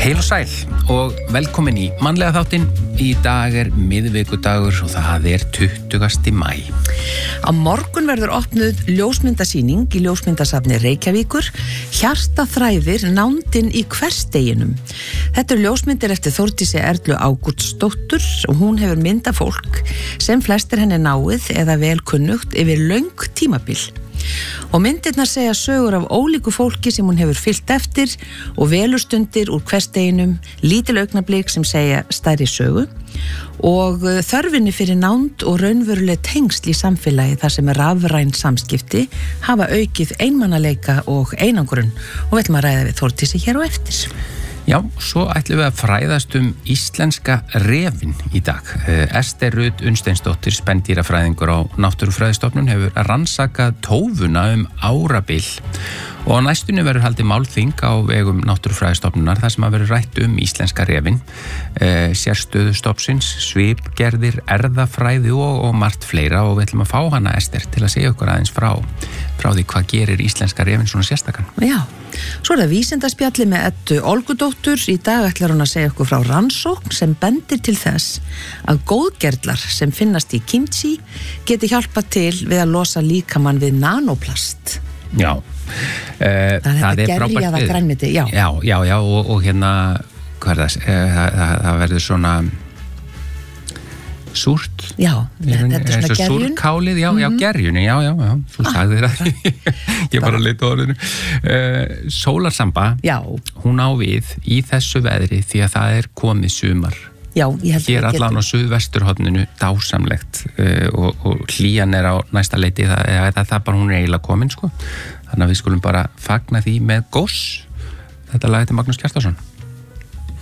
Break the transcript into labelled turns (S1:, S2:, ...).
S1: Heil og sæl og velkomin í mannlega þáttinn. Í dag miðvikudagur og það 20. maí.
S2: Á morgun verður opnuð ljósmyndasýning í ljósmyndasafni Reykjavíkur, Hjartaþræðir nándin í hversdeginum. Þetta ljósmyndir eftir Þórdísi Erlu Ágústsdóttur og hún hefur myndað fólk sem flestir henni náið eða vel kunnugt yfir löng tímabil. Og myndirnar segja sögur af ólíku fólki sem hún hefur fylgt eftir og velustundir úr hversdeginum, lítil augnablik sem segja stærri sögu og þörfinni fyrir nánd og raunveruleg tengsl í samfélagi þar sem rafræn samskipti hafa aukið einmannaleika og einangrun og við ætlum að ræða við Þórdísi hér á eftir.
S1: Já, svo ætlum við að fræðast íslenska refinn í dag. Ester Rut Unnsteinsdóttir, spendýrafræðingur á Náttúrufræðistofnun, hefur rannsakað tófuna árabil og á næstunni verður haldið málþing á vegum Náttúrufræðistofnunar þar sem að verður rætt íslenska refinn, sérstöðu stofnsins, svipgerðir, erfðafræði og margt fleira og við ætlum að fá hana Ester til að segja okkur aðeins frá því hvað gerir íslenska refinn svona sérstakann.
S2: Já, svo það vísindaspjalli með Eddu Olgudóttur. Í dag ætlar hún að segja okkur frá rannsókn sem bendir til þess að góðgerlar sem finnast í kimchi geti hjálpað til við að losa líkamann við nanoplast.
S1: Já,
S2: það gerjaða grænmeti, já.
S1: Já, og hérna, hvað það verður svona súrt.
S2: Já, þetta svona gerjun.
S1: Súrkálið, já, gerjunni, já, þú sagðir það. Ég var að leita á orðinu. Sólarsamba, hún á við í þessu veðri því að það komið sumar.
S2: Já, ég held
S1: hér allan á suðvesturhorninu dásamlegt og hlýjan á næsta leiti, það bara hún eiginlega komin, sko. Þannig að við skulum bara fagna því með gós. Þetta lag heitir Magnús Kjartason.